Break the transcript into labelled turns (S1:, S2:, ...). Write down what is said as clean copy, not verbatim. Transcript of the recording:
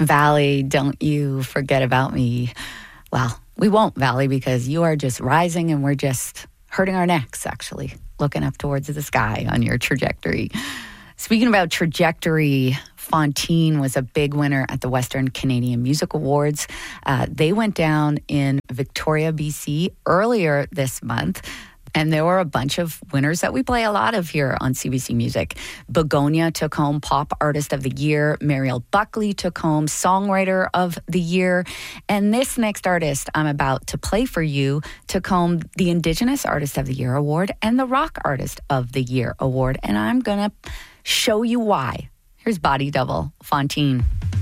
S1: Valley, don't you forget about me. Well, we won't, Valley, because you are just rising and we're just hurting our necks, actually, looking up towards the sky on your trajectory. Speaking about trajectory, Fontaine was a big winner at the Western Canadian Music Awards. They went down in Victoria, BC earlier this month. And there were a bunch of winners that we play a lot of here on CBC Music. Begonia took home Pop Artist of the Year. Mariel Buckley took home Songwriter of the Year. And this next artist I'm about to play for you took home the Indigenous Artist of the Year Award and the Rock Artist of the Year Award. And I'm going to show you why. Here's Body Double, Fontaine.